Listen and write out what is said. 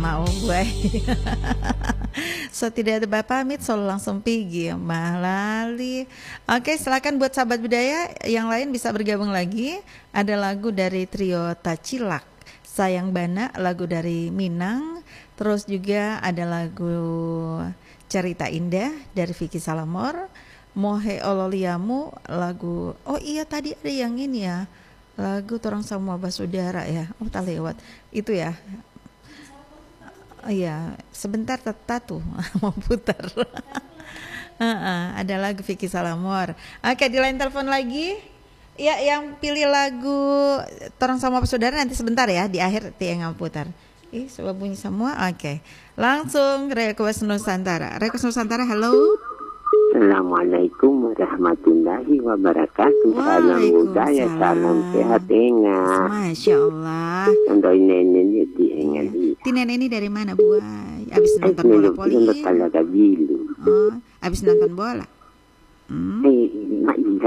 Mau gue. So tidak ada bapak pamit, solo langsung pergi Mbah Lali. Oke, silakan buat sahabat budaya yang lain bisa bergabung lagi. Ada lagu dari trio Tacilak, Sayang Bana, lagu dari Minang. Terus juga ada lagu Cerita Indah dari Vicky Salamor, Mohe Ololiamu, lagu, oh iya tadi ada yang ini ya, lagu Torang Sama Basudara ya, oh tak lewat itu ya. Oh iya, sebentar tuh mau putar. Ada lagu Vicky Salamor. Oke, di line telepon lagi. Ya, yang pilih lagu Torang Sama Saudara nanti sebentar ya, di akhir yang putar. Coba bunyi semua. Oke. Langsung Request Nusantara. Request Nusantara, halo. Assalamualaikum warahmatullahi wabarakatuh. Salam budaya, salam sehat enggak. Masya Allah. Untuk nenek di enggak. Tinen ini dari mana Bu? Abis nonton bola poli. Abis Abis nonton bola.